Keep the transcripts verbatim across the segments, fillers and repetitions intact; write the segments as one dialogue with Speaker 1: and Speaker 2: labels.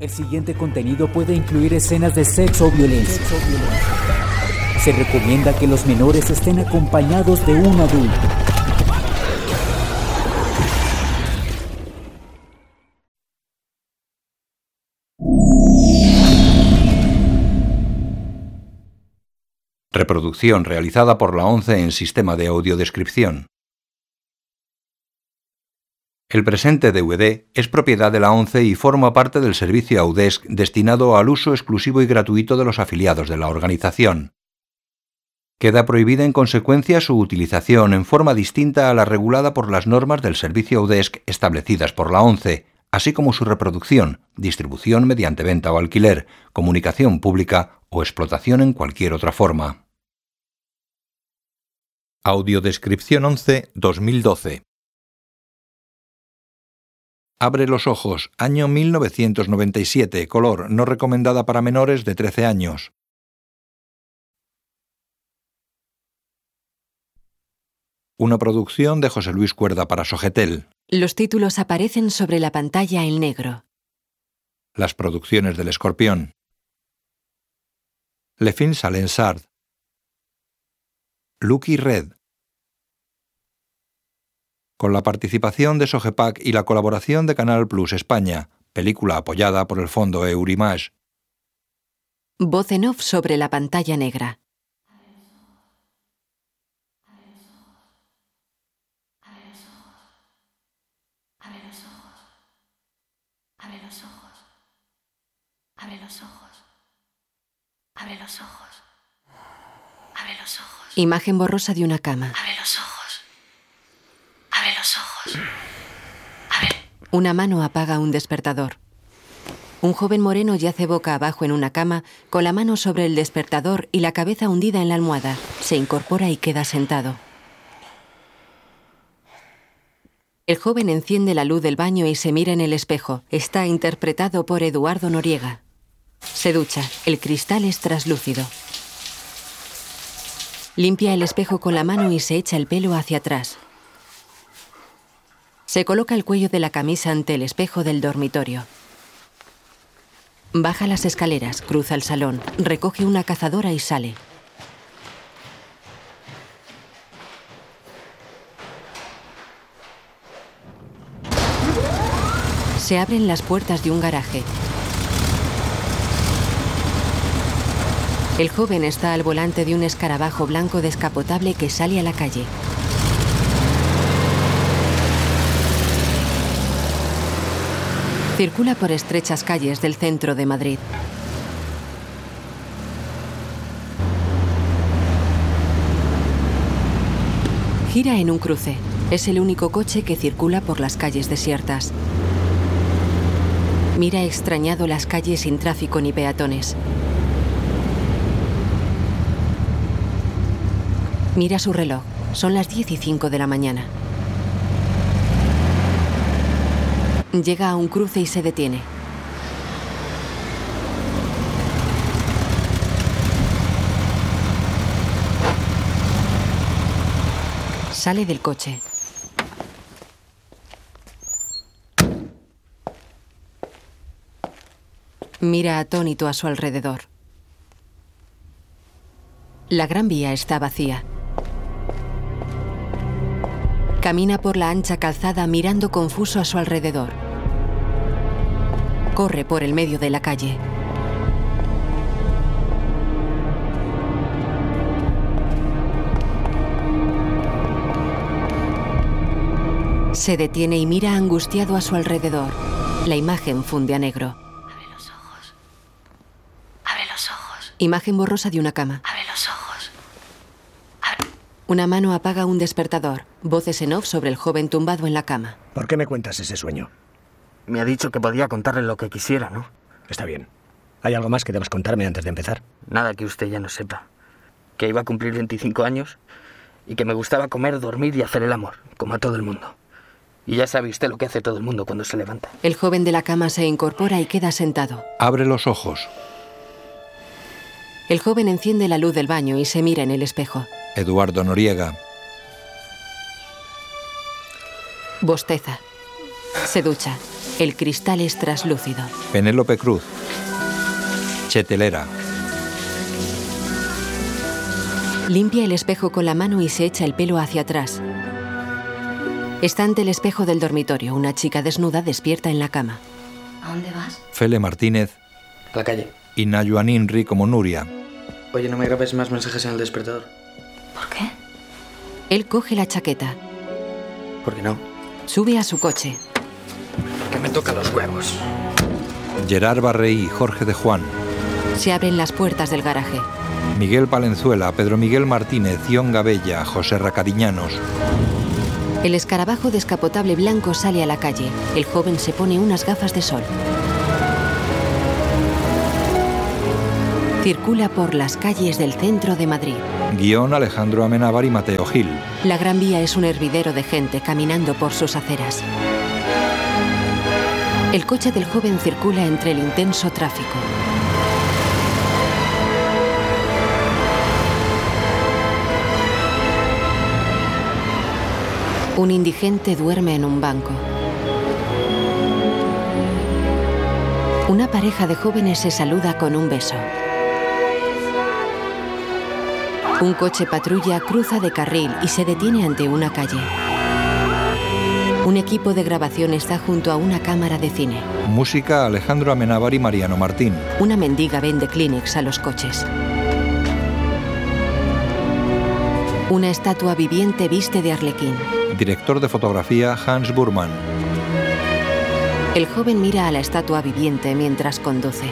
Speaker 1: El siguiente contenido puede incluir escenas de sexo o violencia. Se recomienda que los menores estén acompañados de un adulto.
Speaker 2: Reproducción realizada por la ONCE en sistema de audiodescripción. El presente D V D es propiedad de la ONCE y forma parte del servicio Audesc destinado al uso exclusivo y gratuito de los afiliados de la organización. Queda prohibida en consecuencia su utilización en forma distinta a la regulada por las normas del servicio Audesc establecidas por la ONCE, así como su reproducción, distribución mediante venta o alquiler, comunicación pública o explotación en cualquier otra forma. Audiodescripción once dos mil doce. Abre los ojos, año mil novecientos noventa y siete, color, no recomendada para menores de trece años. Una producción de José Luis Cuerda para Sogetel.
Speaker 3: Los títulos aparecen sobre la pantalla en negro.
Speaker 2: Las producciones del Escorpión. Le Film Salensard. Lucky Red. Con la participación de Sogepac y la colaboración de Canal Plus España, película apoyada por el fondo Eurimage.
Speaker 3: Voz en off sobre la pantalla negra.
Speaker 4: Abre los ojos. Abre los ojos. Abre los ojos. Abre los ojos. Abre los ojos.
Speaker 3: Imagen borrosa de una cama.
Speaker 4: Abre los ojos. Abre los ojos. Abre.
Speaker 3: Una mano apaga un despertador. Un joven moreno yace boca abajo en una cama, con la mano sobre el despertador y la cabeza hundida en la almohada. Se incorpora y queda sentado. El joven enciende la luz del baño y se mira en el espejo. Está interpretado por Eduardo Noriega. Se ducha. El cristal es traslúcido. Limpia el espejo con la mano y se echa el pelo hacia atrás. Se coloca el cuello de la camisa ante el espejo del dormitorio. Baja las escaleras, cruza el salón, recoge una cazadora y sale. Se abren las puertas de un garaje. El joven está al volante de un escarabajo blanco descapotable que sale a la calle. Circula por estrechas calles del centro de Madrid. Gira en un cruce. Es el único coche que circula por las calles desiertas. Mira extrañado las calles sin tráfico ni peatones. Mira su reloj. Son las diez y cinco de la mañana. Llega a un cruce y se detiene. Sale del coche. Mira atónito a su alrededor. La Gran Vía está vacía. Camina por la ancha calzada mirando confuso a su alrededor. Corre por el medio de la calle. Se detiene y mira angustiado a su alrededor. La imagen funde a negro.
Speaker 4: Abre los ojos. Abre los ojos.
Speaker 3: Imagen borrosa de una cama.
Speaker 4: Abre los ojos. Abre.
Speaker 3: Una mano apaga un despertador. Voces en off sobre el joven tumbado en la cama.
Speaker 5: ¿Por qué me cuentas ese sueño?
Speaker 6: Me ha dicho que podía contarle lo que quisiera, ¿no?
Speaker 5: Está bien. ¿Hay algo más que debas contarme antes de empezar?
Speaker 6: Nada que usted ya no sepa. Que iba a cumplir veinticinco años y que me gustaba comer, dormir y hacer el amor, como a todo el mundo. Y ya sabe usted lo que hace todo el mundo cuando se levanta.
Speaker 3: El joven de la cama se incorpora y queda sentado.
Speaker 2: Abre los ojos.
Speaker 3: El joven enciende la luz del baño y se mira en el espejo.
Speaker 2: Eduardo Noriega.
Speaker 3: Bosteza. Se ducha. El cristal es traslúcido.
Speaker 2: Penélope Cruz. Chetelera.
Speaker 3: Limpia el espejo con la mano y se echa el pelo hacia atrás. Está ante el espejo del dormitorio. Una chica desnuda despierta en la cama.
Speaker 4: ¿A dónde vas?
Speaker 2: Fele Martínez.
Speaker 6: A la calle.
Speaker 2: Y Nayuan Inri como Nuria.
Speaker 6: Oye, no me grabes más mensajes en el despertador.
Speaker 4: ¿Por qué?
Speaker 3: Él coge la chaqueta.
Speaker 6: ¿Por qué no?
Speaker 3: Sube a su coche.
Speaker 6: Que me toca los huevos.
Speaker 2: Gerard Barreí, Jorge de Juan.
Speaker 3: Se abren las puertas del garaje.
Speaker 2: Miguel Palenzuela, Pedro Miguel Martínez, Ion Gabella, José Racariñanos.
Speaker 3: El escarabajo descapotable blanco sale a la calle. El joven se pone unas gafas de sol. Circula por las calles del centro de Madrid.
Speaker 2: Guión Alejandro Amenábar y Mateo Gil.
Speaker 3: La Gran Vía es un hervidero de gente caminando por sus aceras. El coche del joven circula entre el intenso tráfico. Un indigente duerme en un banco. Una pareja de jóvenes se saluda con un beso. Un coche patrulla cruza de carril y se detiene ante una calle. Un equipo de grabación está junto a una cámara de cine.
Speaker 2: Música Alejandro Amenábar y Mariano Martín.
Speaker 3: Una mendiga vende Kleenex a los coches. Una estatua viviente viste de arlequín.
Speaker 2: Director de fotografía Hans Burman.
Speaker 3: El joven mira a la estatua viviente mientras conduce.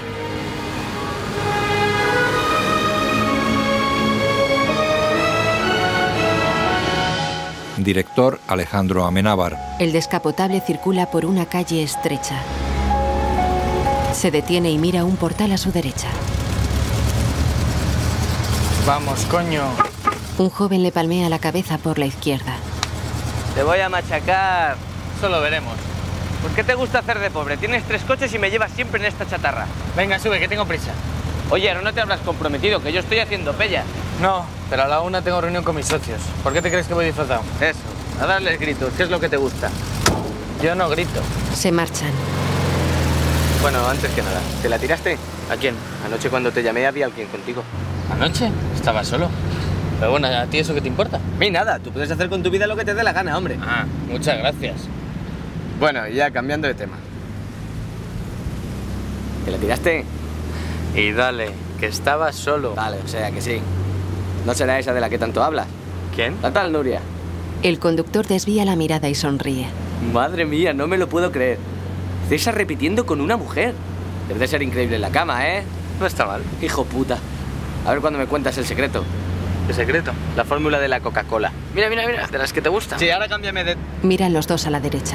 Speaker 2: Director Alejandro Amenábar.
Speaker 3: El descapotable circula por una calle estrecha. Se detiene y mira un portal a su derecha.
Speaker 6: Vamos, coño.
Speaker 3: Un joven le palmea la cabeza por la izquierda.
Speaker 7: Te voy a machacar. Solo veremos. ¿Por qué te gusta hacer de pobre? Tienes tres coches y me llevas siempre en esta chatarra.
Speaker 6: Venga, sube, que tengo prisa.
Speaker 7: Oye, no te habrás comprometido, que yo estoy haciendo pella.
Speaker 6: No, pero a la una tengo reunión con mis socios. ¿Por qué te crees que voy disfrazado?
Speaker 7: Eso, a darles gritos. ¿Qué es lo que te gusta?
Speaker 6: Yo no grito.
Speaker 3: Se marchan.
Speaker 7: Bueno, antes que nada, ¿te la tiraste?
Speaker 6: ¿A quién?
Speaker 7: Anoche cuando te llamé había alguien contigo.
Speaker 6: ¿Anoche? Estaba solo. Pero bueno, ¿a ti eso qué te importa?
Speaker 7: A mí nada, tú puedes hacer con tu vida lo que te dé la gana, hombre.
Speaker 6: Ah, muchas gracias.
Speaker 7: Bueno, ya cambiando de tema. ¿Te la tiraste?
Speaker 6: Y dale, que estaba solo.
Speaker 7: Vale, o sea que sí. ¿No será esa de la que tanto hablas?
Speaker 6: ¿Quién?
Speaker 7: La tal Nuria.
Speaker 3: El conductor desvía la mirada y sonríe.
Speaker 7: Madre mía, no me lo puedo creer. César repitiendo con una mujer. Debe de ser increíble en la cama, ¿eh?
Speaker 6: No está mal.
Speaker 7: Hijo puta. A ver cuándo me cuentas el secreto.
Speaker 6: ¿Qué secreto?
Speaker 7: La fórmula de la Coca-Cola. Mira, mira, mira, de las que te gustan.
Speaker 6: Sí, ahora cámbiame de...
Speaker 3: Miran los dos a la derecha.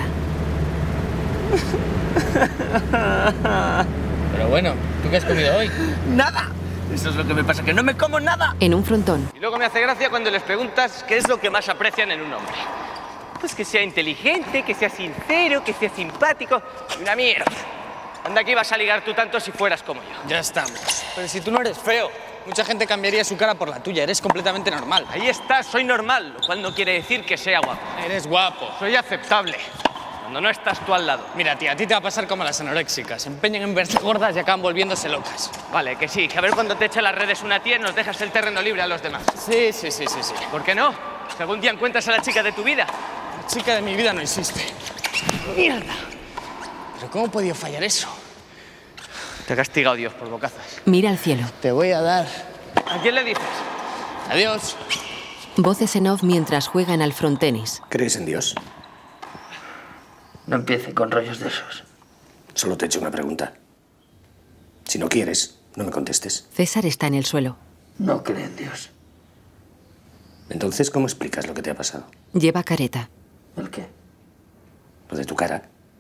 Speaker 6: Pero bueno, ¿tú qué has comido hoy?
Speaker 7: ¡Nada! Eso es lo que me pasa, que no me como nada.
Speaker 3: En un frontón.
Speaker 7: Y luego me hace gracia cuando les preguntas qué es lo que más aprecian en un hombre. Pues que sea inteligente, que sea sincero, que sea simpático. Y una mierda. Anda, que ibas a ligar tú tanto si fueras como yo.
Speaker 6: Ya estamos. Pero si tú no eres feo, mucha gente cambiaría su cara por la tuya. Eres completamente normal.
Speaker 7: Ahí estás, soy normal, lo cual no quiere decir que sea guapo.
Speaker 6: Eres guapo.
Speaker 7: Soy aceptable. Cuando no estás tú al lado.
Speaker 6: Mira, tía, a ti te va a pasar como a las anoréxicas. Se empeñan en verse gordas y acaban volviéndose locas.
Speaker 7: Vale, que sí, que a ver cuando te echa las redes una tía y nos dejas el terreno libre a los demás.
Speaker 6: Sí, sí, sí, sí, sí.
Speaker 7: ¿Por qué no? Si algún día encuentras a la chica de tu vida.
Speaker 6: La chica de mi vida no existe.
Speaker 7: ¡Mierda!
Speaker 6: ¿Pero cómo podía fallar eso?
Speaker 7: Te ha castigado Dios por bocazas.
Speaker 3: Mira al cielo.
Speaker 6: Te voy a dar.
Speaker 7: ¿A quién le dices?
Speaker 6: Adiós.
Speaker 3: Voces en off mientras juegan al frontenis.
Speaker 5: ¿Crees en Dios?
Speaker 6: No empiece con rollos de esos.
Speaker 5: Solo te he hecho una pregunta. Si no quieres, no me contestes.
Speaker 3: César está en el suelo.
Speaker 6: No cree en Dios.
Speaker 5: Entonces, ¿cómo explicas lo que te ha pasado?
Speaker 3: Lleva careta.
Speaker 6: ¿El qué?
Speaker 5: Lo de tu cara.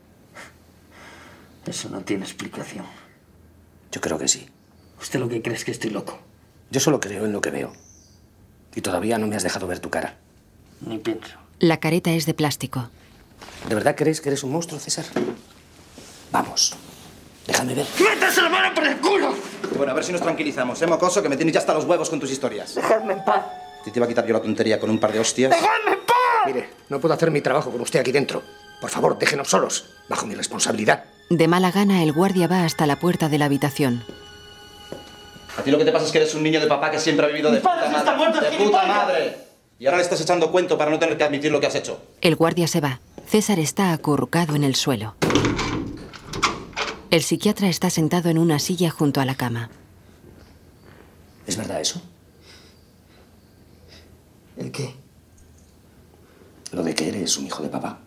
Speaker 6: Eso no tiene explicación.
Speaker 5: Yo creo que sí.
Speaker 6: ¿Usted lo que cree es que estoy loco?
Speaker 5: Yo solo creo en lo que veo. Y todavía no me has dejado ver tu cara.
Speaker 6: Ni pienso.
Speaker 3: La careta es de plástico.
Speaker 5: ¿De verdad crees que eres un monstruo, César? Vamos. Déjame ver.
Speaker 6: ¡Métase la mano por el culo!
Speaker 8: Bueno, a ver si nos tranquilizamos, ¿eh, mocoso? Que me tienes ya hasta los huevos con tus historias.
Speaker 6: Dejadme en paz.
Speaker 8: Si te iba a quitar yo la tontería con un par de hostias...
Speaker 6: ¡Dejadme en paz!
Speaker 5: Mire, no puedo hacer mi trabajo con usted aquí dentro. Por favor, déjenos solos, bajo mi responsabilidad.
Speaker 3: De mala gana, el guardia va hasta la puerta de la habitación.
Speaker 8: A ti lo que te pasa es que eres un niño de papá que siempre ha vivido de puta madre. ¡De puta madre! Y ahora le estás echando cuento para no tener que admitir lo que has hecho.
Speaker 3: El guardia se va. César está acurrucado en el suelo. El psiquiatra está sentado en una silla junto a la cama.
Speaker 5: ¿Es verdad eso?
Speaker 6: ¿El qué?
Speaker 5: Lo de que eres un hijo de papá.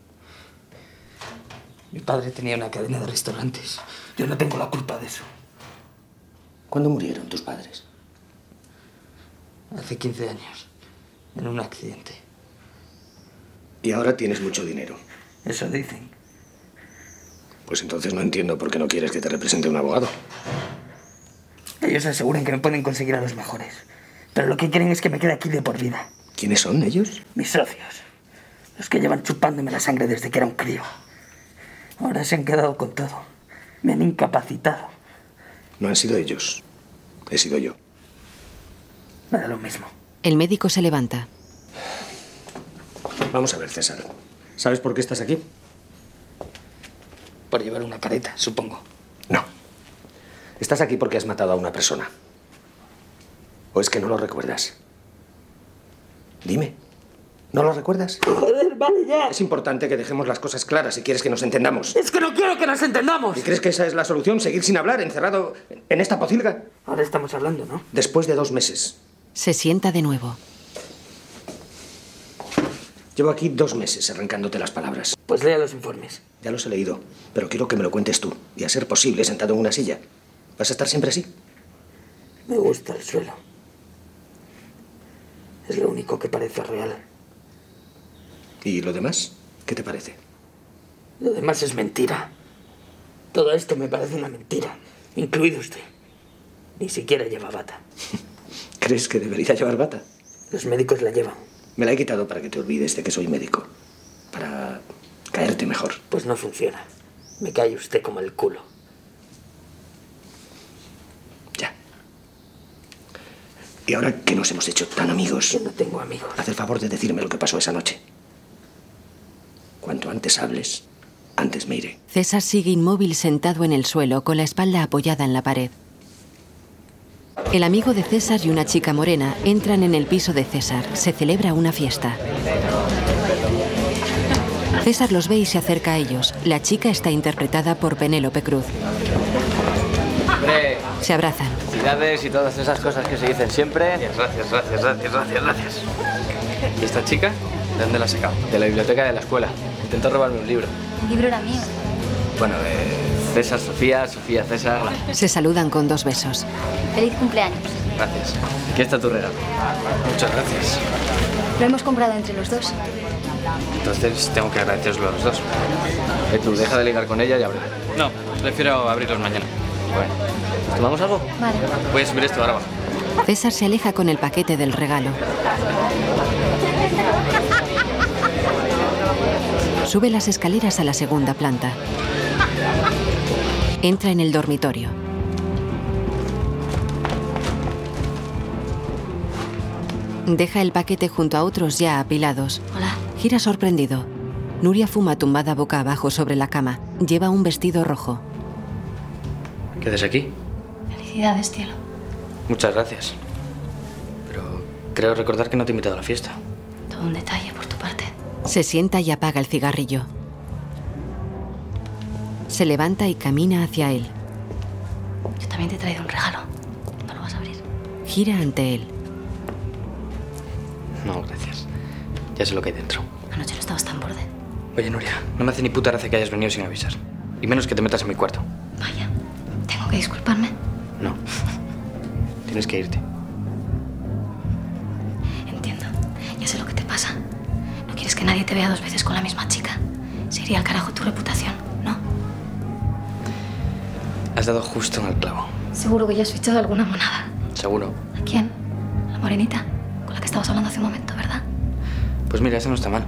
Speaker 6: Mi padre tenía una cadena de restaurantes. Yo no tengo la culpa de eso.
Speaker 5: ¿Cuándo murieron tus padres?
Speaker 6: Hace quince años. En un accidente.
Speaker 5: Y ahora tienes mucho dinero.
Speaker 6: Eso dicen.
Speaker 5: Pues entonces no entiendo por qué no quieres que te represente un abogado.
Speaker 6: Ellos aseguran que me pueden conseguir a los mejores. Pero lo que quieren es que me quede aquí de por vida.
Speaker 5: ¿Quiénes son ellos?
Speaker 6: Mis socios. Los que llevan chupándome la sangre desde que era un crío. Ahora se han quedado con todo. Me han incapacitado.
Speaker 5: No han sido ellos. He sido yo.
Speaker 6: Me da lo mismo.
Speaker 3: El médico se levanta.
Speaker 5: Vamos a ver, César. ¿Sabes por qué estás aquí?
Speaker 6: Por llevar una careta, supongo.
Speaker 5: No. Estás aquí porque has matado a una persona. ¿O es que no lo recuerdas? Dime. ¿No lo recuerdas?
Speaker 6: Joder, vale ya.
Speaker 5: Es importante que dejemos las cosas claras si quieres que nos entendamos.
Speaker 6: Es que no quiero que nos entendamos.
Speaker 5: ¿Y crees que esa es la solución? ¿Seguir sin hablar, encerrado en esta pocilga?
Speaker 6: Ahora estamos hablando, ¿no?
Speaker 5: Después de dos meses.
Speaker 3: Se sienta de nuevo.
Speaker 5: Llevo aquí dos meses arrancándote las palabras.
Speaker 6: Pues lea los informes.
Speaker 5: Ya los he leído, pero quiero que me lo cuentes tú. Y a ser posible, sentado en una silla. ¿Vas a estar siempre así?
Speaker 6: Me gusta el suelo. Es lo único que parece real.
Speaker 5: ¿Y lo demás? ¿Qué te parece?
Speaker 6: Lo demás es mentira. Todo esto me parece una mentira. Incluido usted. Ni siquiera lleva bata.
Speaker 5: ¿Crees que debería llevar bata?
Speaker 6: Los médicos la llevan.
Speaker 5: Me la he quitado para que te olvides de que soy médico. Para caerte mejor.
Speaker 6: Pues no funciona. Me cae usted como el culo.
Speaker 5: Ya. Y ahora que nos hemos hecho tan amigos...
Speaker 6: Yo no tengo amigos.
Speaker 5: Haz el favor de decirme lo que pasó esa noche. Cuanto antes hables, antes me iré.
Speaker 3: César sigue inmóvil sentado en el suelo, con la espalda apoyada en la pared. El amigo de César y una chica morena entran en el piso de César. Se celebra una fiesta. César los ve y se acerca a ellos. La chica está interpretada por Penélope Cruz.
Speaker 7: Hombre,
Speaker 3: Se abrazan.
Speaker 7: felicidades y todas esas cosas que se dicen siempre. Gracias, gracias, gracias, gracias, gracias. ¿Y esta chica? ¿De dónde la has sacado? De la biblioteca de la escuela. Intentó robarme un libro.
Speaker 4: El libro era mío.
Speaker 7: Bueno, eh, César, Sofía, Sofía, César.
Speaker 3: Se saludan con dos besos.
Speaker 4: Feliz cumpleaños.
Speaker 7: Gracias. Aquí está tu regalo. Muchas gracias.
Speaker 4: Lo hemos comprado entre los dos.
Speaker 7: Entonces tengo que agradecerselo a los dos. Eh, tú deja de ligar con ella y ábrelo. No, prefiero abrirlos mañana. Bueno, ¿tomamos algo?
Speaker 4: Vale.
Speaker 7: Voy a subir esto ahora abajo.
Speaker 3: César se aleja con el paquete del regalo. Sube las escaleras a la segunda planta. Entra en el dormitorio. Deja el paquete junto a otros ya apilados.
Speaker 4: Hola.
Speaker 3: Gira sorprendido. Nuria fuma tumbada boca abajo sobre la cama. Lleva un vestido rojo.
Speaker 7: ¿Quedas aquí?
Speaker 4: Felicidades, cielo.
Speaker 7: Muchas gracias. Pero creo recordar que no te he invitado a la fiesta.
Speaker 4: Todo un detalle por tu parte.
Speaker 3: Se sienta y apaga el cigarrillo. Se levanta y camina hacia él.
Speaker 4: Yo también te he traído un regalo. ¿No lo vas a abrir?
Speaker 3: Gira ante él.
Speaker 7: No, gracias. Ya sé lo que hay dentro.
Speaker 4: Anoche no estabas tan borde.
Speaker 7: Oye, Nuria, no me hace ni puta gracia que hayas venido sin avisar. Y menos que te metas en mi cuarto.
Speaker 4: Vaya. ¿Tengo que disculparme?
Speaker 7: No. Tienes que irte.
Speaker 4: Entiendo. Ya sé lo que te pasa. No quieres que nadie te vea dos veces con la misma chica. Se iría al carajo tu reputación, ¿no?
Speaker 7: Has dado justo en el clavo.
Speaker 4: Seguro que ya has fichado alguna monada.
Speaker 7: ¿Seguro?
Speaker 4: ¿A quién? ¿La morenita? Con la que estabas hablando hace un momento, ¿verdad?
Speaker 7: Pues mira, eso no está mal.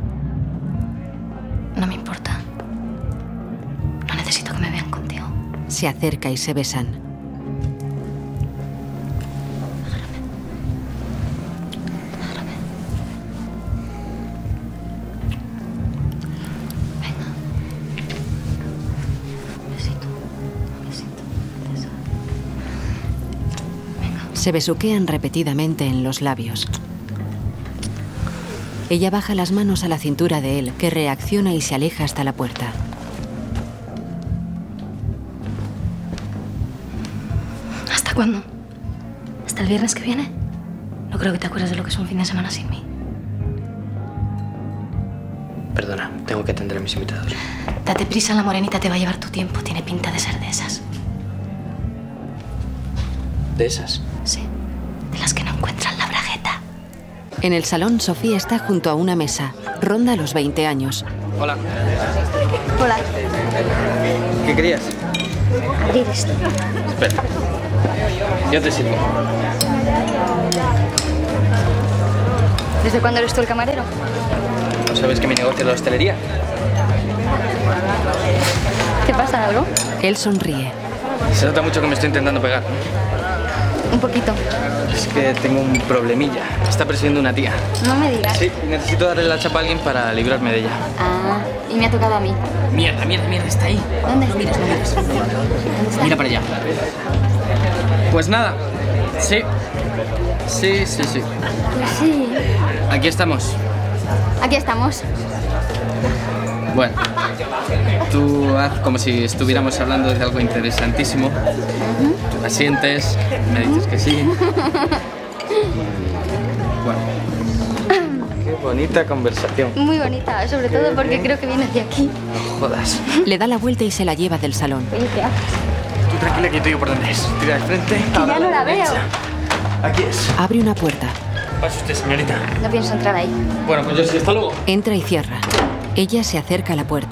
Speaker 4: No me importa. No necesito que me vean contigo.
Speaker 3: Se acerca y se besan.
Speaker 4: Venga.
Speaker 3: Se besuquean repetidamente en los labios. Ella baja las manos a la cintura de él, que reacciona y se aleja hasta la puerta.
Speaker 4: ¿Hasta cuándo? ¿Hasta el viernes que viene? No creo que te acuerdes de lo que es un fin de semana sin mí.
Speaker 6: Perdona, tengo que atender a mis invitados.
Speaker 4: Date prisa, la morenita te va a llevar tu tiempo. Tiene pinta de ser de esas.
Speaker 6: ¿De esas?
Speaker 4: Sí, de las que no encuentran la bragueta.
Speaker 3: En el salón, Sofía está junto a una mesa. Ronda los veinte años.
Speaker 6: Hola.
Speaker 9: Hola.
Speaker 6: ¿Qué querías?
Speaker 9: Abrir esto.
Speaker 6: Espera. Yo te sirvo.
Speaker 9: ¿Desde cuándo eres tú el camarero?
Speaker 6: ¿No sabes que mi negocio es la hostelería?
Speaker 9: ¿Te pasa algo?
Speaker 3: Él sonríe.
Speaker 6: Se nota mucho que me estoy intentando pegar.
Speaker 9: Un poquito.
Speaker 6: Es que tengo un problemilla. Me está persiguiendo una tía.
Speaker 9: No me digas.
Speaker 6: Sí, y necesito darle la chapa a alguien para librarme de ella.
Speaker 9: Ah, y me ha tocado a mí.
Speaker 6: Mierda, mierda, mierda, está ahí.
Speaker 9: ¿Dónde?
Speaker 6: No mires, no mires.
Speaker 9: ¿Dónde está?
Speaker 6: Mira para allá. Pues nada. Sí. Sí, sí, sí.
Speaker 9: Pues sí.
Speaker 6: Aquí estamos.
Speaker 9: Aquí estamos.
Speaker 6: Bueno, tú haz como si estuviéramos hablando de algo interesantísimo.
Speaker 9: Uh-huh.
Speaker 6: Tú asientes, me dices que sí. Bueno. Qué bonita conversación.
Speaker 9: Muy bonita, sobre todo porque creo que vienes de aquí.
Speaker 6: No jodas.
Speaker 3: Le da la vuelta y se la lleva del salón.
Speaker 9: Oye, ¿qué haces?
Speaker 6: Tú tranquila que yo te digo por dónde es. Tira al frente.
Speaker 9: Que ya no la veo.
Speaker 6: Aquí es.
Speaker 3: Abre una puerta.
Speaker 6: Pase usted, señorita.
Speaker 9: No pienso entrar ahí.
Speaker 6: Bueno, pues yo sí, hasta luego.
Speaker 3: Entra y cierra. Ella se acerca a la puerta.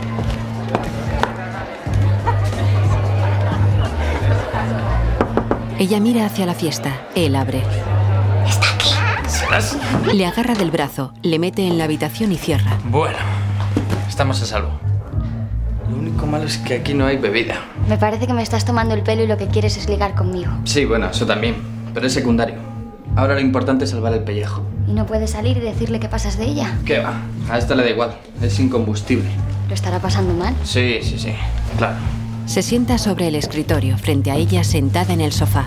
Speaker 3: Ella mira hacia la fiesta. Él abre.
Speaker 9: Está aquí.
Speaker 6: ¿Serás?
Speaker 3: Le agarra del brazo, le mete en la habitación y cierra.
Speaker 6: Bueno, estamos a salvo. Lo único malo es que aquí no hay bebida.
Speaker 9: Me parece que me estás tomando el pelo y lo que quieres es ligar conmigo.
Speaker 6: Sí, bueno, eso también. Pero es secundario. Ahora lo importante es salvar el pellejo.
Speaker 9: ¿Y no puedes salir y decirle que pasas de ella?
Speaker 6: ¿Qué va? A esta le da igual. Es incombustible.
Speaker 9: ¿Lo estará pasando mal?
Speaker 6: Sí, sí, sí. Claro.
Speaker 3: Se sienta sobre el escritorio, frente a ella sentada en el sofá.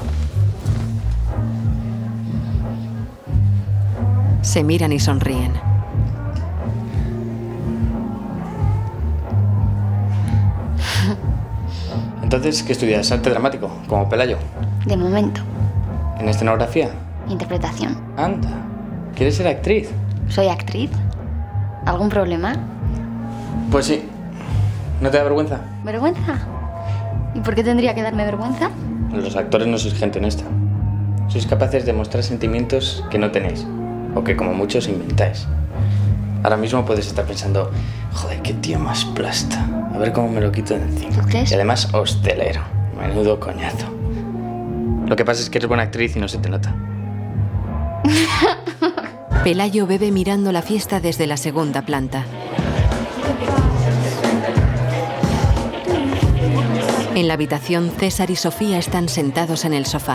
Speaker 3: Se miran y sonríen.
Speaker 6: Entonces, ¿qué estudias? ¿Arte dramático? Como Pelayo.
Speaker 9: De momento.
Speaker 6: ¿En escenografía?
Speaker 9: Interpretación.
Speaker 6: Anda. ¿Quieres ser actriz?
Speaker 9: ¿Soy actriz? ¿Algún problema?
Speaker 6: Pues sí. ¿No te da vergüenza?
Speaker 9: ¿Vergüenza? ¿Y por qué tendría que darme vergüenza?
Speaker 6: Los actores no sois gente honesta. Sois capaces de mostrar sentimientos que no tenéis. O que como muchos inventáis. Ahora mismo puedes estar pensando, joder, qué tío más plasta. A ver cómo me lo quito de encima.
Speaker 9: ¿Tú crees?
Speaker 6: Y además hostelero. Menudo coñazo. Lo que pasa es que eres buena actriz y no se te nota.
Speaker 3: Pelayo bebe mirando la fiesta desde la segunda planta. En la habitación, César y Sofía están sentados en el sofá.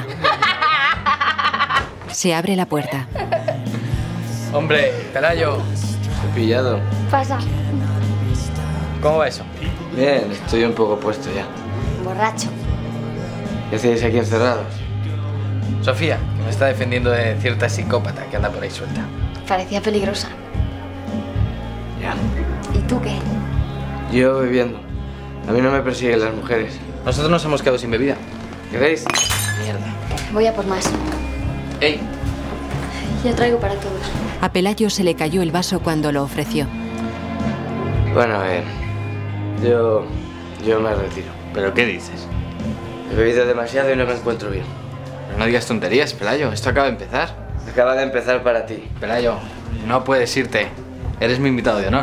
Speaker 3: Se abre la puerta.
Speaker 6: Hombre, Pelayo. Te he pillado.
Speaker 9: Pasa.
Speaker 6: ¿Cómo va eso?
Speaker 10: Bien, estoy un poco puesto ya.
Speaker 9: Borracho.
Speaker 10: ¿Qué hacéis aquí encerrados?
Speaker 6: Sofía, que me está defendiendo de cierta psicópata que anda por ahí suelta.
Speaker 9: Parecía peligrosa.
Speaker 10: Ya.
Speaker 9: ¿Y tú qué?
Speaker 10: Yo bebiendo. A mí no me persiguen las mujeres.
Speaker 6: Nosotros nos hemos quedado sin bebida.
Speaker 10: ¿Queréis?
Speaker 6: Mierda.
Speaker 9: Voy a por más.
Speaker 6: ¡Ey!
Speaker 9: Yo traigo para todos.
Speaker 3: A Pelayo se le cayó el vaso cuando lo ofreció.
Speaker 10: Bueno, a ver. Yo... yo me retiro.
Speaker 6: ¿Pero qué dices?
Speaker 10: He bebido demasiado y no me encuentro bien.
Speaker 6: Pero no digas tonterías, Pelayo. Esto acaba de empezar.
Speaker 10: Acaba de empezar para ti.
Speaker 6: Pelayo, no puedes irte. Eres mi invitado de honor.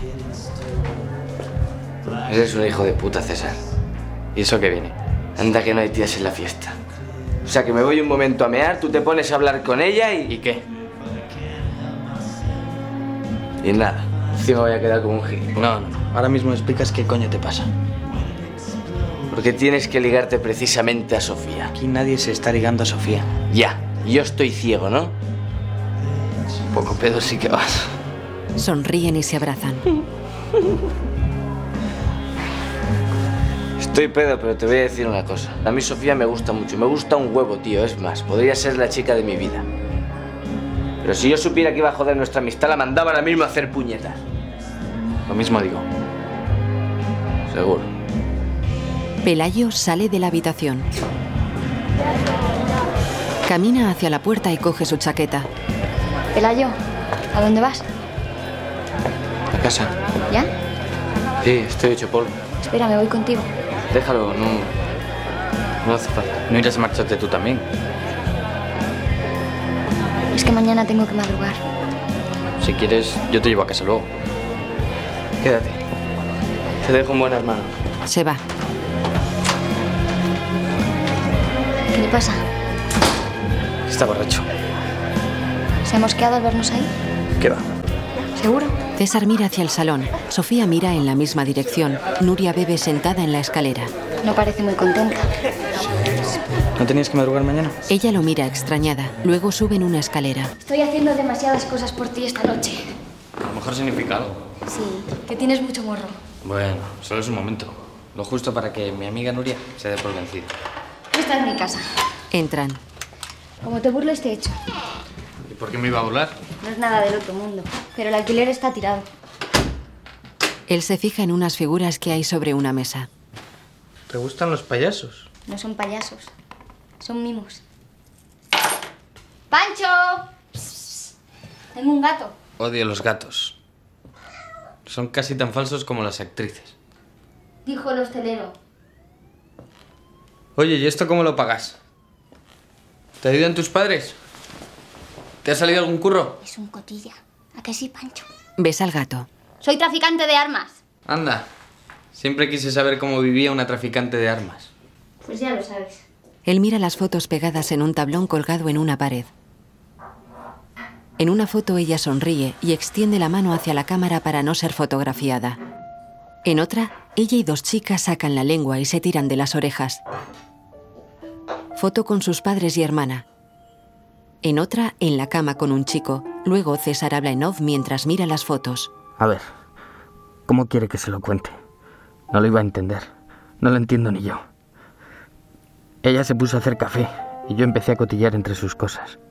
Speaker 10: Eres un hijo de puta, César.
Speaker 6: ¿Y eso qué viene?
Speaker 10: Anda que no hay tías en la fiesta. O sea, que me voy un momento a mear, tú te pones a hablar con ella y...
Speaker 6: ¿Y qué?
Speaker 10: Y nada. Encima voy a quedar como un gil.
Speaker 6: No, no, no. Ahora mismo explicas qué coño te pasa.
Speaker 10: Porque tienes que ligarte precisamente a Sofía.
Speaker 6: Aquí nadie se está ligando a Sofía.
Speaker 10: Ya. Yo estoy ciego, ¿no?
Speaker 6: Un poco pedo sí que vas.
Speaker 3: Sonríen y se abrazan.
Speaker 10: Estoy pedo, pero te voy a decir una cosa. A mí Sofía me gusta mucho. Me gusta un huevo, tío. Es más, podría ser la chica de mi vida. Pero si yo supiera que iba a joder nuestra amistad, la mandaba ahora mismo a hacer puñetas. Lo mismo digo. Seguro.
Speaker 3: Pelayo sale de la habitación. Camina hacia la puerta y coge su chaqueta.
Speaker 9: Pelayo, ¿a dónde vas?
Speaker 10: A casa.
Speaker 9: ¿Ya?
Speaker 10: Sí, estoy hecho polvo.
Speaker 9: Espera, me voy contigo.
Speaker 10: Déjalo, no... No hace falta.
Speaker 6: ¿No irás a marcharte tú también?
Speaker 9: Es que mañana tengo que madrugar.
Speaker 6: Si quieres, yo te llevo a casa luego.
Speaker 10: Quédate. Te dejo un buen hermano.
Speaker 3: Se va.
Speaker 9: ¿Qué le pasa?
Speaker 6: Está borracho.
Speaker 9: ¿Se ha mosqueado al vernos ahí?
Speaker 6: ¿Qué va?
Speaker 9: ¿Seguro?
Speaker 3: César mira hacia el salón. Sofía mira en la misma dirección. Nuria bebe sentada en la escalera.
Speaker 9: No parece muy contenta.
Speaker 6: ¿No tenías que madrugar mañana?
Speaker 3: Ella lo mira extrañada. Luego suben una escalera.
Speaker 9: Estoy haciendo demasiadas cosas por ti esta noche.
Speaker 6: A lo mejor significa algo.
Speaker 9: Sí, que tienes mucho morro.
Speaker 6: Bueno, solo es un momento. Lo justo para que mi amiga Nuria se dé por vencida.
Speaker 9: Esta es mi casa.
Speaker 3: Entran.
Speaker 9: Como te burles te echo.
Speaker 6: ¿Y por qué me iba a burlar?
Speaker 9: No es nada del otro mundo, pero el alquiler está tirado.
Speaker 3: Él se fija en unas figuras que hay sobre una mesa.
Speaker 6: ¿Te gustan los payasos?
Speaker 9: No son payasos, son mimos. ¡Pancho! Psst, tengo un gato.
Speaker 6: Odio los gatos. Son casi tan falsos como las actrices.
Speaker 9: Dijo el hostelero.
Speaker 6: Oye, ¿y esto cómo lo pagas? ¿Te ayudan tus padres? ¿Te ha salido algún curro?
Speaker 9: Es un cotilla. ¿A qué sí, Pancho?
Speaker 3: Ves al gato.
Speaker 9: Soy traficante de armas.
Speaker 6: Anda. Siempre quise saber cómo vivía una traficante de armas.
Speaker 9: Pues ya lo sabes.
Speaker 3: Él mira las fotos pegadas en un tablón colgado en una pared. En una foto ella sonríe y extiende la mano hacia la cámara para no ser fotografiada. En otra, ella y dos chicas sacan la lengua y se tiran de las orejas. Foto con sus padres y hermana. En otra, en la cama con un chico. Luego César habla en off mientras mira las fotos.
Speaker 11: A ver, ¿cómo quiere que se lo cuente? No lo iba a entender. No lo entiendo ni yo. Ella se puso a hacer café y yo empecé a cotillar entre sus cosas.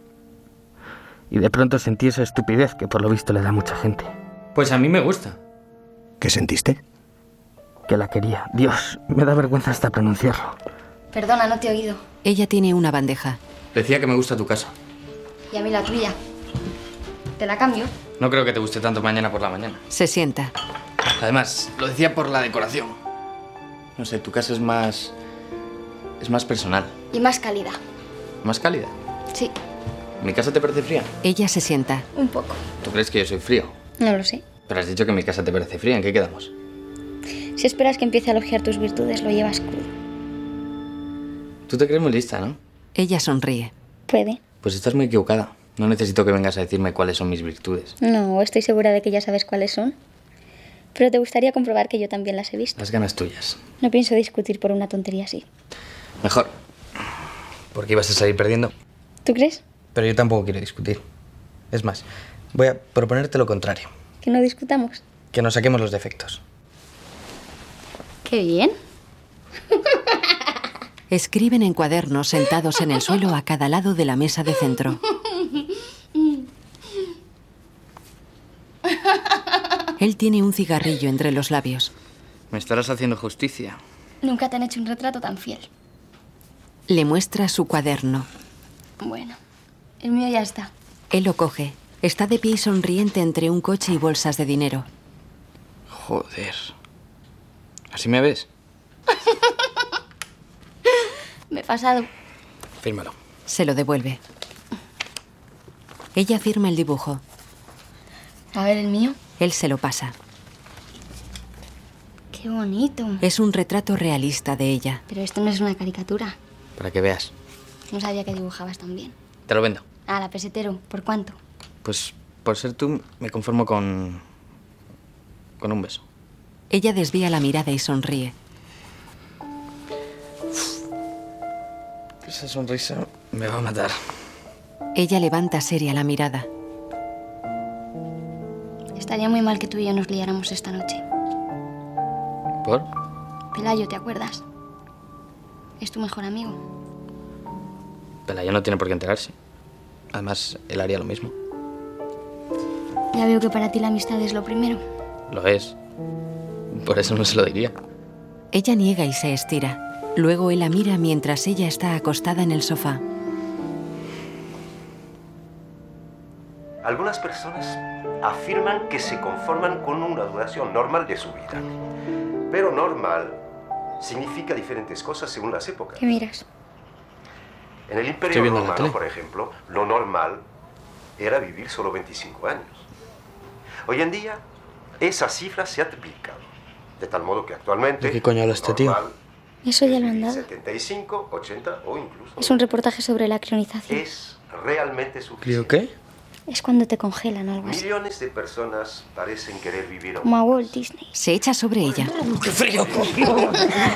Speaker 11: Y de pronto sentí esa estupidez que por lo visto le da a mucha gente.
Speaker 6: Pues a mí me gusta.
Speaker 5: ¿Qué sentiste?
Speaker 11: Que la quería. Dios, me da vergüenza hasta pronunciarlo.
Speaker 9: Perdona, no te he oído.
Speaker 3: Ella tiene una bandeja.
Speaker 6: Decía que me gusta tu casa.
Speaker 9: Y a mí la tuya. ¿Te la cambio?
Speaker 6: No creo que te guste tanto mañana por la mañana.
Speaker 3: Se sienta.
Speaker 6: Además, lo decía por la decoración. No sé, tu casa es más... es más personal.
Speaker 9: Y más cálida.
Speaker 6: ¿Más cálida?
Speaker 9: Sí,
Speaker 6: ¿Mi casa te parece fría?
Speaker 3: Ella se sienta.
Speaker 9: un poco.
Speaker 6: ¿Tú crees que yo soy frío?
Speaker 9: No lo sé.
Speaker 6: Pero has dicho que mi casa te parece fría. ¿En qué quedamos?
Speaker 9: Si esperas que empiece a elogiar tus virtudes, lo llevas crudo.
Speaker 6: Tú te crees muy lista, ¿no?
Speaker 3: Ella sonríe.
Speaker 9: Puede.
Speaker 6: Pues estás muy equivocada. No necesito que vengas a decirme cuáles son mis virtudes.
Speaker 9: No, estoy segura de que ya sabes cuáles son. Pero te gustaría comprobar que yo también las he visto.
Speaker 6: Las ganas tuyas.
Speaker 9: No pienso discutir por una tontería así.
Speaker 6: Mejor. Porque ibas a salir perdiendo.
Speaker 9: ¿Tú crees?
Speaker 6: Pero yo tampoco quiero discutir. Es más, voy a proponerte lo contrario.
Speaker 9: ¿Que no discutamos?
Speaker 6: Que nos saquemos los defectos.
Speaker 9: ¡Qué bien!
Speaker 3: Escriben en cuadernos sentados en el suelo a cada lado de la mesa de centro. Él tiene un cigarrillo entre los labios.
Speaker 6: Me estarás haciendo justicia.
Speaker 9: Nunca te han hecho un retrato tan fiel.
Speaker 3: Le muestra su cuaderno.
Speaker 9: Bueno, el mío ya está.
Speaker 3: Él lo coge. Está de pie y sonriente entre un coche y bolsas de dinero.
Speaker 6: Joder. ¿Así me ves?
Speaker 9: Me he pasado.
Speaker 6: Fírmalo.
Speaker 3: Se lo devuelve. Ella firma el dibujo.
Speaker 9: A ver, el mío.
Speaker 3: Él se lo pasa.
Speaker 9: Qué bonito.
Speaker 3: Es un retrato realista de ella.
Speaker 9: Pero esto no es una caricatura.
Speaker 6: Para que veas.
Speaker 9: No sabía que dibujabas tan bien.
Speaker 6: Te lo vendo.
Speaker 9: Ah, la pesetero. ¿Por cuánto?
Speaker 6: Pues por ser tú me conformo con... con un beso.
Speaker 3: Ella desvía la mirada y sonríe.
Speaker 6: Esa sonrisa me va a matar.
Speaker 3: Ella levanta seria la mirada.
Speaker 9: Estaría muy mal que tú y yo nos liáramos esta noche.
Speaker 6: ¿Por?
Speaker 9: Pelayo, ¿te acuerdas? Es tu mejor amigo.
Speaker 6: Pelayo no tiene por qué enterarse. Además, él haría lo mismo.
Speaker 9: Ya veo que para ti la amistad es lo primero.
Speaker 6: Lo es. Por eso no se lo diría.
Speaker 3: Ella niega y se estira. Luego él la mira mientras ella está acostada en el sofá.
Speaker 12: Algunas personas afirman que se conforman con una duración normal de su vida. Pero normal significa diferentes cosas según las épocas.
Speaker 9: ¿Qué miras?
Speaker 12: En el Imperio Romano, por ejemplo, lo normal era vivir solo veinticinco años. Hoy en día, esa cifra se ha triplicado. De tal modo que actualmente...
Speaker 6: ¿De qué coño habla este tío?
Speaker 9: Eso ya lo han dado.
Speaker 12: setenta y cinco, ochenta o incluso...
Speaker 9: Es un reportaje sobre la crionización.
Speaker 12: Es realmente suficiente.
Speaker 6: ¿Crio qué?
Speaker 9: Es cuando te congelan o algo así.
Speaker 12: Millones de personas parecen querer vivir...
Speaker 9: Como a Walt Disney.
Speaker 3: Se echa sobre ella.
Speaker 6: ¡Qué frío!